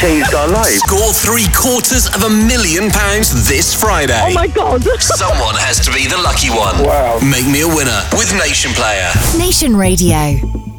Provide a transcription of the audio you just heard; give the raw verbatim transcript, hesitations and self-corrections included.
changed our lives. Score three quarters of a million pounds this Friday. Oh my God. Someone has to be the lucky one. Wow. Make me a winner with Nation Player. Nation Radio.